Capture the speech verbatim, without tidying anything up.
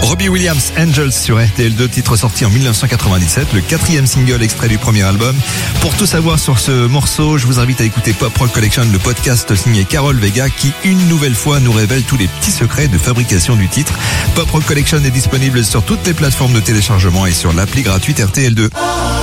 Robbie Williams, Angels sur R T L deux, titre sorti en dix-neuf cent quatre-vingt-dix-sept, le quatrième single extrait du premier album. Pour tout savoir sur ce morceau, je vous invite à écouter Pop Rock Collection, le podcast signé Carol Vega, qui une nouvelle fois nous révèle tous les petits secrets de fabrication du titre. Pop Rock Collection est disponible sur toutes les plateformes de téléchargement et sur l'appli gratuite R T L deux.